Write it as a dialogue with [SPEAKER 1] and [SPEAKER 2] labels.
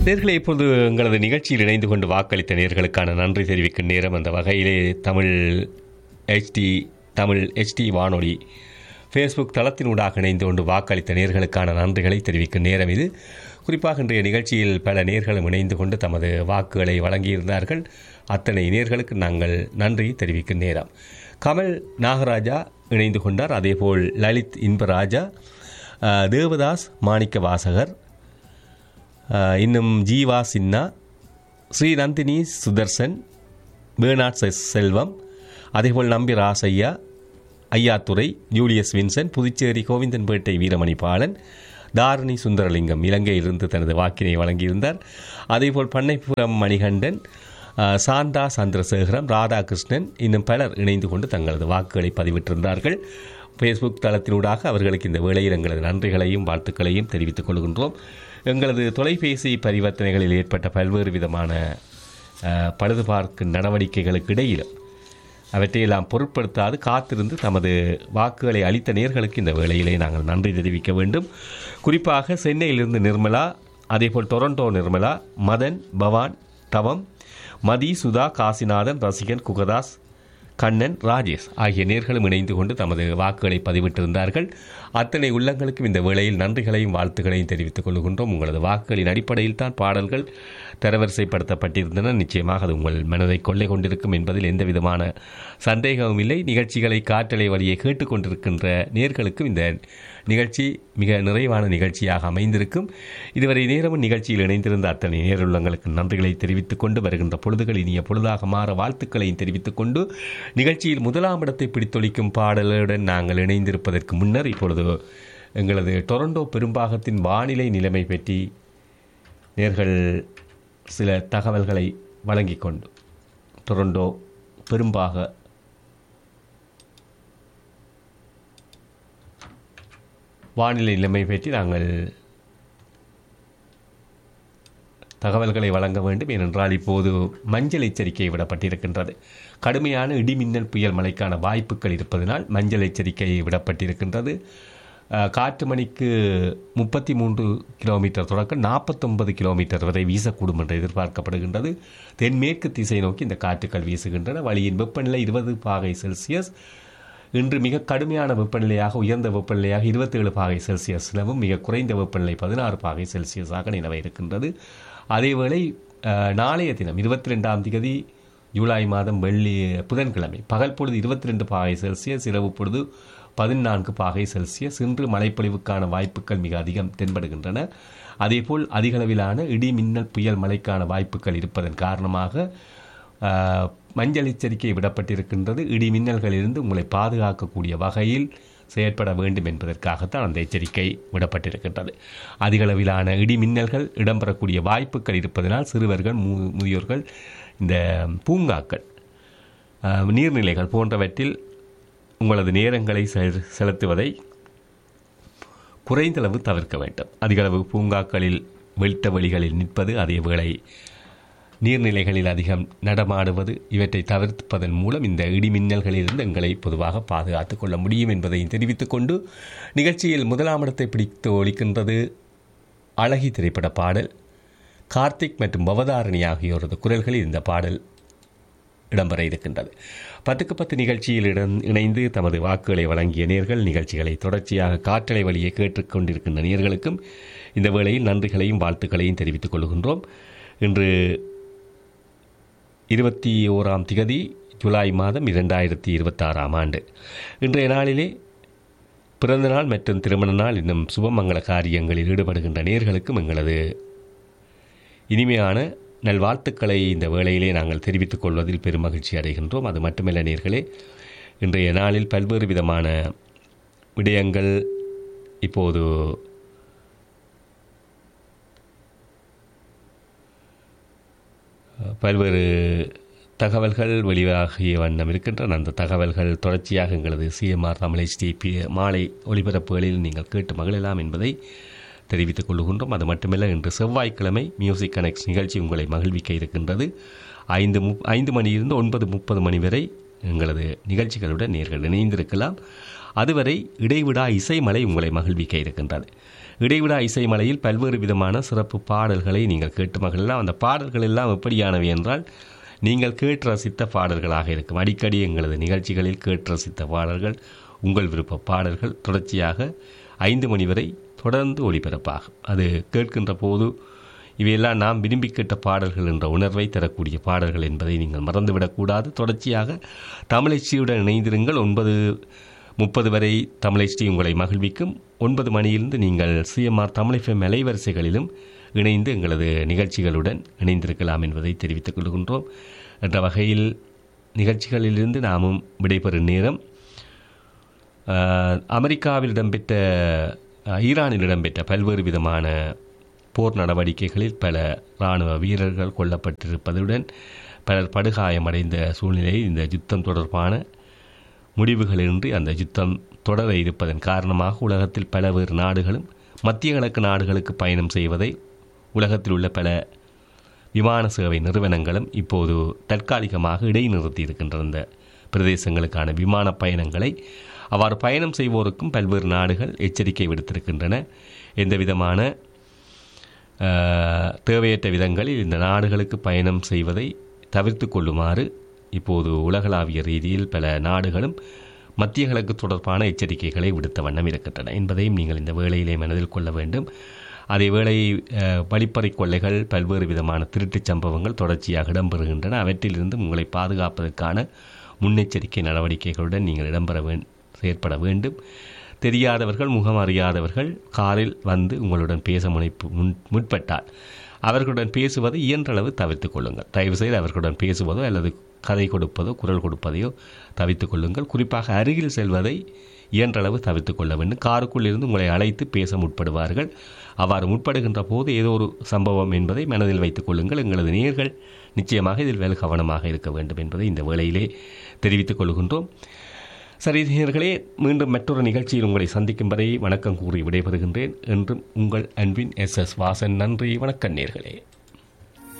[SPEAKER 1] நேர்களை இப்போது எங்களது நிகழ்ச்சியில் இணைந்து கொண்டு வாக்களித்த நேர்களுக்கான நன்றி தெரிவிக்கும் நேரம். அந்த வகையிலே தமிழ் HD வானொலி ஃபேஸ்புக் தளத்தினூடாக இணைந்து கொண்டு வாக்களித்த நேர்களுக்கான நன்றிகளை தெரிவிக்கும் நேரம் இது. குறிப்பாக இன்றைய நிகழ்ச்சியில் பல நேர்களும் இணைந்து கொண்டு தமது வாக்குகளை வழங்கியிருந்தார்கள். அத்தனை நேர்களுக்கு நாங்கள் நன்றி தெரிவிக்கும் நேரம். கமல் நாகராஜா இணைந்து கொண்டார். அதேபோல் லலித் இன்பராஜா, தேவதாஸ் மாணிக்க வாசகர், இன்னும் ஜீவா சின்னா, ஸ்ரீநந்தினி சுதர்சன், பேர்னாட் செல்வம், அதேபோல் நம்பி ராசையா, ஐயாத்துறை, ஜூலியஸ் வின்சன், புதுச்சேரி கோவிந்தன்பேட்டை வீரமணி பாலன், தாரணி சுந்தரலிங்கம் இலங்கையிலிருந்து தனது வாக்கினை வழங்கியிருந்தார். அதேபோல் பண்ணைப்புறம் மணிகண்டன், சாந்தா சந்திரசேகரம், ராதாகிருஷ்ணன், இன்னும் பலர் இணைந்து கொண்டு தங்களது வாக்குகளை பதிவிட்டிருந்தார்கள். ஃபேஸ்புக் தளத்தினூடாக அவர்களுக்கு இந்த வேளையில் எங்களது நன்றிகளையும் வாழ்த்துக்களையும் தெரிவித்துக் கொள்கின்றோம். எங்களது தொலைபேசி பரிவர்த்தனைகளில் ஏற்பட்ட பல்வேறு விதமான பழுதுபார்க்கும் நடவடிக்கைகளுக்கு இடையிலும் அவற்றையெல்லாம் பொருட்படுத்தாது காத்திருந்து தமது வாக்குகளை அளித்த நேர்களுக்கு இந்த வேளையிலே நாங்கள் நன்றி தெரிவிக்க வேண்டும். குறிப்பாக சென்னையிலிருந்து நிர்மலா, அதேபோல் டொரண்டோ நிர்மலா, மதன், பவான், தவம், மதி, சுதா, காசிநாதன், ரசிகன், குகதாஸ், கண்ணன், ராஜேஷ் ஆகிய நேர்களும் இணைந்து கொண்டு தமது வாக்குகளை பதிவிட்டிருந்தார்கள். அத்தனை உள்ளங்களுக்கும் இந்த வேளையில் நன்றிகளையும் வாழ்த்துக்களையும் தெரிவித்துக் கொள்கின்றோம். உங்களது வாக்குகளின் அடிப்படையில் தான் பாடல்கள் தரவரிசைப்படுத்தப்பட்டிருந்தன. நிச்சயமாக அது உங்கள் மனதை கொள்ளை கொண்டிருக்கும் என்பதில் எந்த விதமான சந்தேகமும் இல்லை. நிகழ்ச்சிகளை காற்றலை வழியை கேட்டுக்கொண்டிருக்கின்ற நேர்களுக்கும் இந்த நிகழ்ச்சி மிக நிறைவான நிகழ்ச்சியாக அமைந்திருக்கும். இதுவரை நேரமும் நிகழ்ச்சியில் இணைந்திருந்த அத்தனை நேருள்ளங்களுக்கு நன்றிகளை தெரிவித்துக் கொண்டு வருகின்ற பொழுதுகள் இனிய பொழுதாக மாற வாழ்த்துக்களையும் தெரிவித்துக் கொண்டு நிகழ்ச்சியில் முதலாம் இடத்தை பிடித்தொழிக்கும் பாடலுடன் நாங்கள் இணைந்திருப்பதற்கு முன்னர் இப்பொழுது எங்களது டொரண்டோ பெரும்பாகத்தின் வானிலை நிலைமை பற்றி நேர்கள் சில தகவல்களை வழங்கிக் கொண்டு டொரண்டோ பெரும்பாக வானிலை நிலைமை பற்றி நாங்கள் தகவல்களை வழங்க வேண்டும். ஏனென்றால் இப்போது மஞ்சள் எச்சரிக்கை விடப்பட்டிருக்கின்றது. கடுமையான இடிமின்னல் புயல் மழைக்கான வாய்ப்புகள் இருப்பதனால் மஞ்சள் எச்சரிக்கை விடப்பட்டிருக்கின்றது. காற்று மணிக்கு 33 கிலோமீட்டர் தொடக்கம் 49 கிலோமீட்டர் வரை வீசக்கூடும் என்று எதிர்பார்க்கப்படுகின்றது. தென்மேற்கு திசை நோக்கி இந்த காற்றுகள் வீசுகின்றன. வழியின் வெப்பநிலை 20 பாகை செல்சியஸ். இன்று மிக கடுமையான வெப்பநிலையாக, உயர்ந்த வெப்பநிலையாக 27 பாகை செல்சியஸிலும் மிக குறைந்த வெப்பநிலை 16 பாகை செல்சியஸாக நிலவ இருக்கின்றது. அதேவேளை நாளைய தினம் 22ஆம் தேதி ஜூலை மாதம் புதன்கிழமை பகல் பொழுது 22 பாகை செல்சியஸ், இரவு பொழுது 14 பாகை செல்சியஸ். இன்று மழைப்பொழிவுக்கான வாய்ப்புகள் மிக அதிகம் தென்படுகின்றன. அதேபோல் அதிகளவிலான இடி மின்னல் புயல் மழைக்கான வாய்ப்புகள் இருப்பதன் காரணமாக மஞ்சள் எச்சரிக்கை விடப்பட்டிருக்கின்றது. இடி மின்னல்களிலிருந்து உங்களை பாதுகாக்கக்கூடிய வகையில் செயற்பட வேண்டும் என்பதற்காகத்தான் அந்த எச்சரிக்கை விடப்பட்டிருக்கின்றது. அதிகளவிலான இடி மின்னல்கள் இடம்பெறக்கூடிய வாய்ப்புகள் இருப்பதனால் சிறுவர்கள், முதியோர்கள், இந்த பூங்காக்கள், நீர்நிலைகள் போன்றவற்றில் உங்களது நேரங்களை செலுத்துவதை குறைந்தளவு தவிர்க்க வேண்டும். அதிகளவு பூங்காக்களில் வெட்ட வழிகளில் நிற்பது, அதேவேளை நீர்நிலைகளில் அதிகம் நடமாடுவது, இவற்றை தவிர்ப்பதன் மூலம் இந்த இடிமின்னல்களிலிருந்து எங்களை பொதுவாக பாதுகாத்துக் கொள்ள முடியும் என்பதையும் தெரிவித்துக் கொண்டு நிகழ்ச்சியில் முதலாம் இடத்தை பிடித்து ஒலிக்கின்றது அழகி திரைப்பட பாடல். கார்த்திக் மற்றும் பவதாரணி ஆகியோரது குரல்களில் இந்த பாடல் இடம்பெற இருக்கின்றது. 10க்கு 10 நிகழ்ச்சியில் இணைந்து தமது வாக்குகளை வழங்கிய நேர்கள், நிகழ்ச்சிகளை தொடர்ச்சியாக காற்றலை வழியை கேட்டுக்கொண்டிருக்கின்ற நேர்களுக்கும் இந்த வேளையில் நன்றிகளையும் வாழ்த்துக்களையும் தெரிவித்துக் கொள்கின்றோம். இன்று 21ஆம் தேதி ஜூலை மாதம் 2026ஆம் ஆண்டு. இன்றைய நாளிலே பிறந்தநாள் மற்றும் திருமண நாள் இன்னும் சுபமங்கள காரியங்களில் ஈடுபடுகின்ற நேர்களுக்கும் எங்களது இனிமையான நல்வாழ்த்துக்களை இந்த வேளையிலே நாங்கள் தெரிவித்துக் கொள்வதில் பெரும் மகிழ்ச்சி அடைகின்றோம். அது மட்டுமல்ல நேர்களே, இன்றைய நாளில் பல்வேறு விதமான விடயங்கள் இப்போது பல்வேறு தகவல்கள் வெளியாகிய வண்ணம் இருக்கின்றன. அந்த தகவல்கள் தொடர்ச்சியாக எங்களது CMR தமிழ் HD மாலை ஒளிபரப்புகளில் நீங்கள் கேட்டு மகிழலாம் என்பதை தெரிவித்துக் கொள்கின்றோம். அது மட்டுமல்ல, இன்று செவ்வாய்க்கிழமை மியூசிக் கனெக்ட்ஸ் நிகழ்ச்சி உங்களை மகிழ்விக்க இருக்கின்றது. 5 மணியிலிருந்து 9:30 மணி வரை எங்களது நிகழ்ச்சிகளுடன் நேர்கள் இணைந்திருக்கலாம். அதுவரை இடைவிடா இசைமலை உங்களை மகிழ்விக்க இருக்கின்றது. இடைவிடா இசைமலையில் பல்வேறு விதமான சிறப்பு பாடல்களை நீங்கள் கேட்டு மகிழலாம். அந்த பாடல்கள் எல்லாம் எப்படியானவை என்றால் நீங்கள் கேட்டு ரசித்த பாடல்களாக இருக்கும். அடிக்கடி எங்களது நிகழ்ச்சிகளில் கேட்டு ரசித்த பாடல்கள், உங்கள் விருப்ப பாடல்கள் தொடர்ச்சியாக 5 மணி வரை தொடர்ந்து ஒளிபரப்பாகும். அது கேட்கின்ற போது இவையெல்லாம் நாம் விரும்பி கேட்ட பாடல்கள் என்ற உணர்வை தரக்கூடிய பாடல்கள் என்பதை நீங்கள் மறந்துவிடக்கூடாது. தொடர்ச்சியாக தமிழச்சியுடன் இணைந்திருங்கள். 9:30 வரை தமிழச்சி உங்களை மகிழ்விக்கும். 9 மணியிலிருந்து நீங்கள் சிஎம்ஆர் தமிழ் FM அலைவரிசைகளிலும் இணைந்து எங்களது நிகழ்ச்சிகளுடன் இணைந்திருக்கலாம் என்பதை தெரிவித்துக் கொள்கின்றோம். என்ற வகையில் நிகழ்ச்சிகளிலிருந்து நாமும் விடைபெறும் நேரம். அமெரிக்காவில் இடம்பெற்ற ஈரானில் இடம்பெற்ற பல்வேறு விதமான போர் நடவடிக்கைகளில் பல இராணுவ வீரர்கள் கொல்லப்பட்டிருப்பதுடன் பலர் படுகாயமடைந்த சூழ்நிலையில் இந்த யுத்தம் தொடர்பான முடிவுகளின்றி அந்த யுத்தம் தொடர இருப்பதன் காரணமாக உலகத்தில் பல்வேறு நாடுகளும் மத்திய கிழக்கு நாடுகளுக்கு பயணம் செய்வதை உலகத்தில் உள்ள பல விமான சேவை நிறுவனங்களும் இப்போது தற்காலிகமாக இடைநிறுத்தி இருக்கின்ற இந்த பிரதேசங்களுக்கான விமான பயணங்களை. அவ்வாறு பயணம் செய்வோருக்கும் பல்வேறு நாடுகள் எச்சரிக்கை விடுத்திருக்கின்றன. எந்தவிதமான தேவையற்ற விதங்களில் இந்த நாடுகளுக்கு பயணம் செய்வதை தவிர்த்து கொள்ளுமாறு இப்போது உலகளாவிய ரீதியில் பல நாடுகளும் மத்திய கிழக்கு தொடர்பான எச்சரிக்கைகளை விடுத்த வண்ணம் இருக்கின்றன என்பதையும் நீங்கள் இந்த வேளையிலே மனதில் கொள்ள வேண்டும். அதேவேளை வழிப்பறை கொள்ளைகள், பல்வேறு விதமான திருட்டுச் சம்பவங்கள் தொடர்ச்சியாக இடம்பெறுகின்றன. அவற்றிலிருந்து உங்களை பாதுகாப்பதற்கான முன்னெச்சரிக்கை நடவடிக்கைகளுடன் நீங்கள் செயற்பட வேண்டும். தெரியாதவர்கள், முகம் அறியாதவர்கள் காரில் வந்து உங்களுடன் பேச முற்பட்டால் அவர்களுடன் பேசுவதை இயன்றளவு தவிர்த்து கொள்ளுங்கள். தயவுசெய்து அவர்களுடன் பேசுவதோ அல்லது கதை கொடுப்பதோ குரல் கொடுப்பதையோ தவிர்த்து கொள்ளுங்கள். குறிப்பாக அருகில் செல்வதை இயன்றளவு தவிர்த்து கொள்ள வேண்டும். காருக்குள் இருந்து உங்களை அழைத்து பேச முற்படுவார்கள். அவ்வாறு முற்படுகின்ற போது ஏதோ ஒரு சம்பவம் என்பதை மனதில் வைத்துக் கொள்ளுங்கள். எங்களது நேயர்கள் நிச்சயமாக இதில் வெகு கவனமாக இருக்க வேண்டும் என்பதை இந்த வேளையிலே தெரிவித்துக் கொள்கின்றோம். சரி நேயர்களே, மீண்டும் மற்றொரு நிகழ்ச்சியில் உங்களை சந்திக்கும் வரை வணக்கம் கூறி விடைபெறுகின்றேன். என்றும் உங்கள் அன்பின் SS வாசன். நன்றி, வணக்கம் நேயர்களே.